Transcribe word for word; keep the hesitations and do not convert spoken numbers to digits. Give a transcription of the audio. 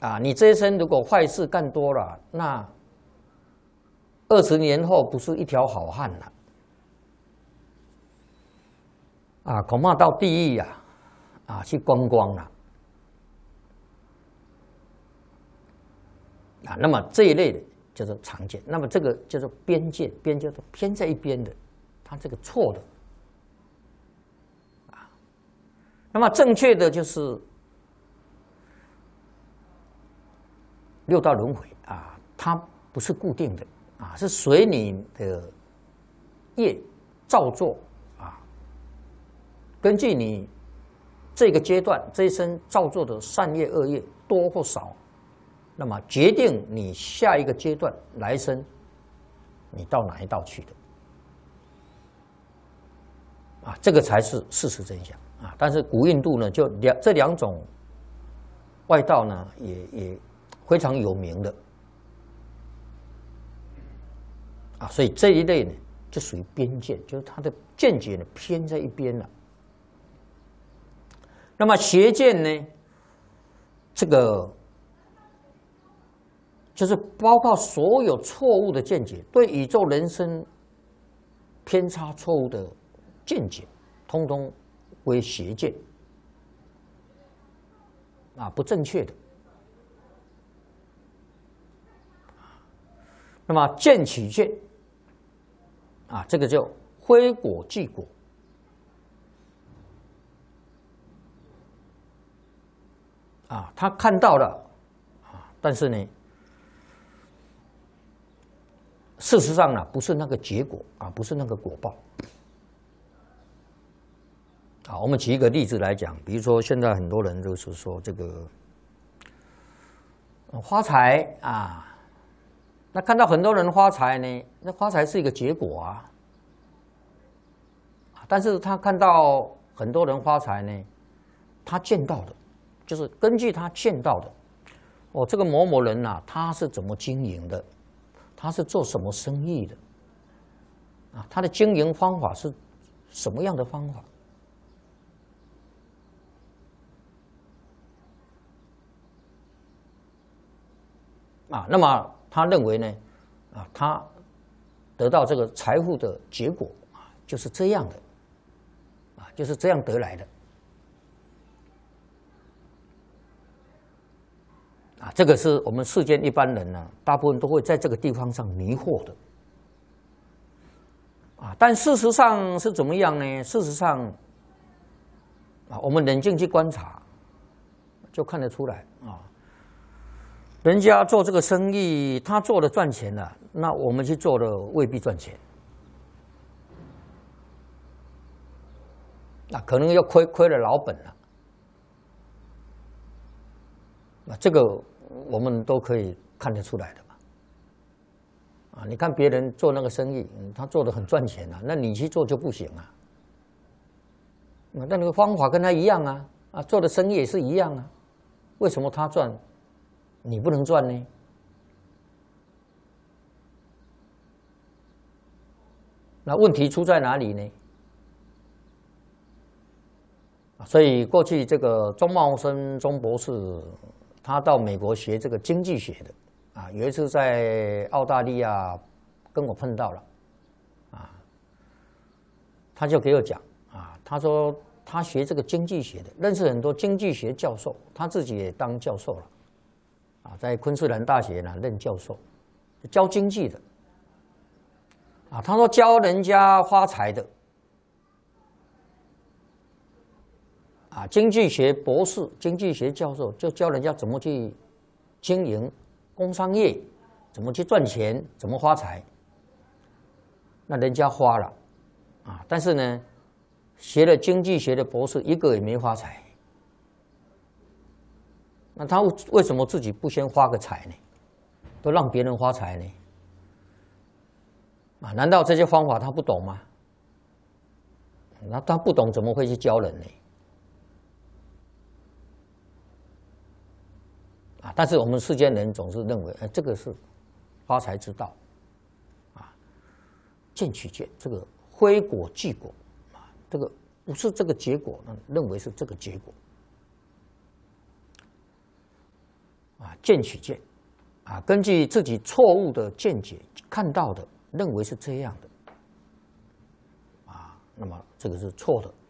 啊，你这一生如果坏事干多了，那二十年后不是一条好汉了，啊，恐怕到地狱呀，啊，去观光了，啊，那么这一类的叫做常见，那么这个叫做边界，边界都偏在一边的，它这个错的，啊，那么正确的就是六道轮回啊，它不是固定的啊，是随你的业造作啊，根据你这个阶段这一生造作的善业恶业多或少，那么决定你下一个阶段来生你到哪一道去的啊，这个才是事实真相啊。但是古印度呢，就两这两种外道呢，也也非常有名的啊，所以这一类呢，就属于边见，就是他的见解呢偏在一边了。那么邪见呢，这个就是包括所有错误的见解，对宇宙人生偏差错误的见解，通通为邪见啊，不正确的。那么见取见啊，这个叫非果即果啊，他看到了啊，但是呢，事实上呢，不是那个结果啊，不是那个果报啊。我们举一个例子来讲，比如说现在很多人就是说这个发财啊。那看到很多人发财呢，那发财是一个结果啊，但是他看到很多人发财呢，他见到的，就是根据他见到的，哦，这个某某人啊，他是怎么经营的，他是做什么生意的，啊，他的经营方法是什么样的方法？啊，那么他认为呢，啊，他得到这个财富的结果啊，就是这样的，啊，就是这样得来的，啊，这个是我们世间一般人呢，大部分都会在这个地方上迷惑的，啊，但事实上是怎么样呢？事实上，啊，我们冷静去观察，就看得出来啊。人家做这个生意，他做了赚钱了，那我们去做了未必赚钱，那可能要亏亏了老本了。那这个我们都可以看得出来的嘛。啊，你看别人做那个生意，他做的很赚钱啊，那你去做就不行啊。那那个方法跟他一样啊，啊，做的生意也是一样啊，为什么他赚？你不能赚呢？那问题出在哪里呢？所以过去这个钟茂生钟博士，他到美国学这个经济学的啊，有一次在澳大利亚跟我碰到了，啊，他就给我讲啊，他说他学这个经济学的，认识很多经济学教授，他自己也当教授了。啊，在昆士兰大学呢任教授，教经济的。啊，他说教人家发财的，啊，经济学博士、经济学教授就教人家怎么去经营工商业，怎么去赚钱，怎么发财。那人家花了，啊，但是呢，学了经济学的博士一个也没发财。那他为什么自己不先发个财呢？都让别人发财呢？啊，难道这些方法他不懂吗？那他不懂怎么会去教人呢？啊，但是我们世间人总是认为，哎，这个是发财之道，啊，见取见，这个非果即果，啊，这个不是这个结果，那认为是这个结果。啊， 见取见，啊，根据自己错误的见解看到的，认为是这样的，啊，那么这个是错的。